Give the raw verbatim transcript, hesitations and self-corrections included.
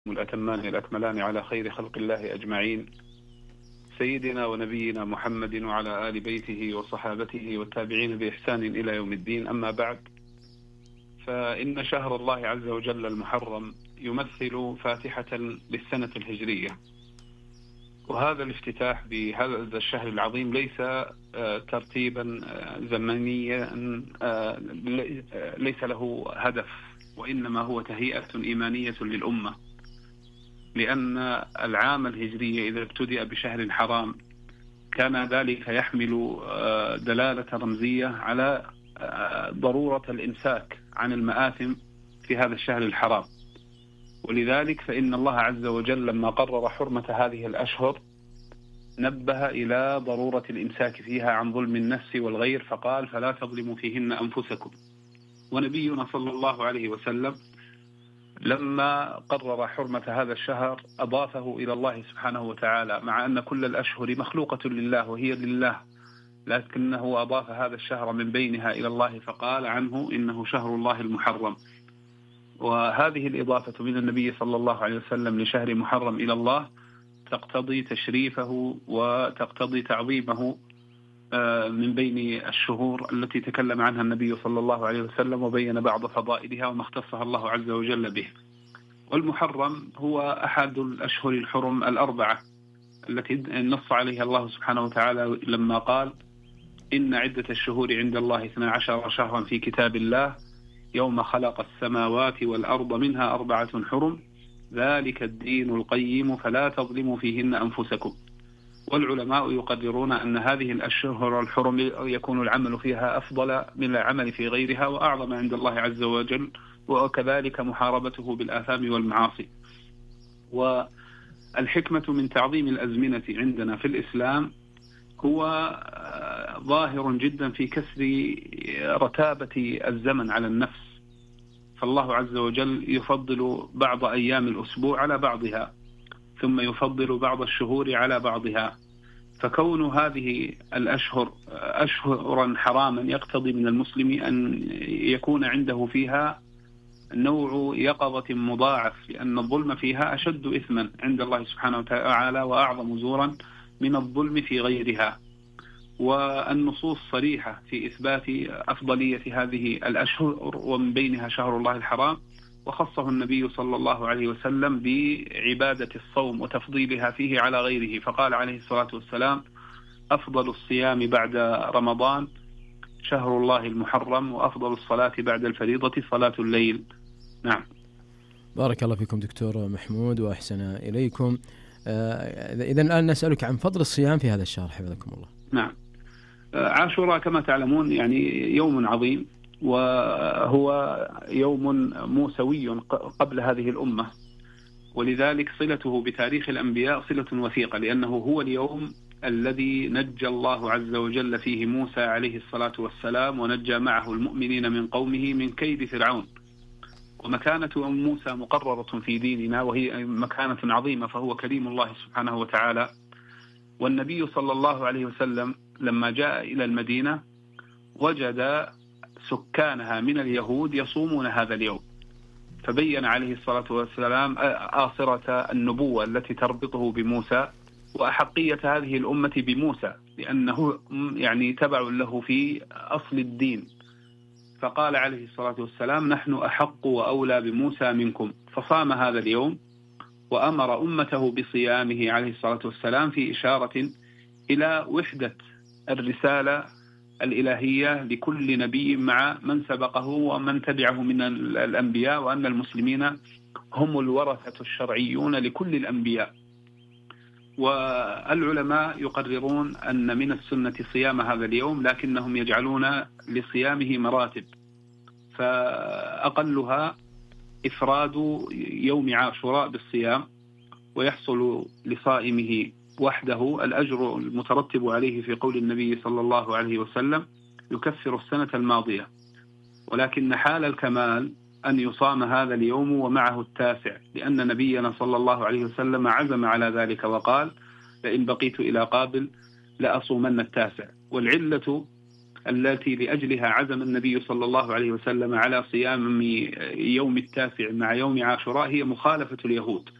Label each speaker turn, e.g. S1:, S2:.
S1: الأتمان الأكملان على خير خلق الله أجمعين، سيدنا ونبينا محمد وعلى آل بيته وصحابته والتابعين بإحسان إلى يوم الدين. أما بعد، فإن شهر الله عز وجل المحرم يمثل فاتحة للسنة الهجرية، وهذا الافتتاح بهذا الشهر العظيم ليس ترتيبا زمنيا، ليس له هدف، وإنما هو تهيئة إيمانية للأمة، لأن العام الهجري إذا ابتدأ بشهر حرام كان ذلك يحمل دلالة رمزية على ضرورة الإمساك عن المآثم في هذا الشهر الحرام. ولذلك فإن الله عز وجل لما قرر حرمة هذه الأشهر نبه إلى ضرورة الإمساك فيها عن ظلم النفس والغير، فقال: فلا تظلموا فيهن أنفسكم. ونبينا صلى الله عليه وسلم لما قرر حرمة هذا الشهر أضافه إلى الله سبحانه وتعالى، مع أن كل الأشهر مخلوقة لله وهي لله، لكنه أضاف هذا الشهر من بينها إلى الله فقال عنه: إنه شهر الله المحرم. وهذه الإضافة من النبي صلى الله عليه وسلم لشهر محرم إلى الله تقتضي تشريفه وتقتضي تعظيمه من بين الشهور التي تكلم عنها النبي صلى الله عليه وسلم وبين بعض فضائلها وما اختصها الله عز وجل به. والمحرم هو أحد الأشهر الحرم الأربعة التي نص عليها الله سبحانه وتعالى لما قال: إن عدة الشهور عند الله اثنا عشر شهرا في كتاب الله يوم خلق السماوات والأرض منها أربعة حرم ذلك الدين القيم فلا تظلموا فيهن أنفسكم. والعلماء يقدرون أن هذه الأشهر الحرم يكون العمل فيها أفضل من العمل في غيرها وأعظم عند الله عز وجل، وكذلك محاربته بالآثام والمعاصي. والحكمة من تعظيم الأزمنة عندنا في الإسلام هو ظاهر جدا في كسر رتابة الزمن على النفس، فالله عز وجل يفضل بعض أيام الأسبوع على بعضها، ثم يفضل بعض الشهور على بعضها. فكون هذه الأشهر أشهرا حراما يقتضي من المسلم أن يكون عنده فيها نوع يقظة مضاعف، لأن الظلم فيها أشد إثما عند الله سبحانه وتعالى وأعظم زورا من الظلم في غيرها. والنصوص صريحة في إثبات أفضلية هذه الأشهر، ومن بينها شهر الله الحرام، وخصه النبي صلى الله عليه وسلم بعبادة الصوم وتفضيلها فيه على غيره، فقال عليه الصلاة والسلام: أفضل الصيام بعد رمضان شهر الله المحرم، وأفضل الصلاة بعد الفريضة صلاة الليل. نعم.
S2: بارك الله فيكم دكتور محمود وأحسن إليكم. إذن الآن نسألك عن فضل الصيام في هذا الشهر حفظكم الله.
S1: نعم. عاشوراء كما تعلمون يعني يوم عظيم، وهو يوم موسوي قبل هذه الأمة، ولذلك صلته بتاريخ الأنبياء صلة وثيقة، لأنه هو اليوم الذي نجى الله عز وجل فيه موسى عليه الصلاة والسلام، ونجى معه المؤمنين من قومه من كيد فرعون. ومكانة موسى مقررة في ديننا، وهي مكانة عظيمة، فهو كريم الله سبحانه وتعالى. والنبي صلى الله عليه وسلم لما جاء إلى المدينة وجد سكانها من اليهود يصومون هذا اليوم، فبين عليه الصلاة والسلام آثرة النبوة التي تربطه بموسى وأحقية هذه الأمة بموسى، لأنه يعني تبع له في أصل الدين. فقال عليه الصلاة والسلام: نحن أحق وأولى بموسى منكم. فصام هذا اليوم وأمر أمته بصيامه عليه الصلاة والسلام في إشارة إلى وحدة الرسالة الإلهية لكل نبي مع من سبقه ومن تبعه من الأنبياء، وأن المسلمين هم الورثة الشرعيون لكل الأنبياء. والعلماء يقررون أن من السنة صيام هذا اليوم، لكنهم يجعلون لصيامه مراتب، فأقلها إفراد يوم عاشوراء بالصيام، ويحصل لصائمه وحده الأجر المترتب عليه في قول النبي صلى الله عليه وسلم: يكفر السنة الماضية. ولكن حال الكمال أن يصام هذا اليوم ومعه التاسع، لأن نبينا صلى الله عليه وسلم عزم على ذلك وقال: لئن بقيت إلى قابل لأصومن التاسع. والعلة التي لأجلها عزم النبي صلى الله عليه وسلم على صيام يوم التاسع مع يوم عاشوراء هي مخالفة اليهود.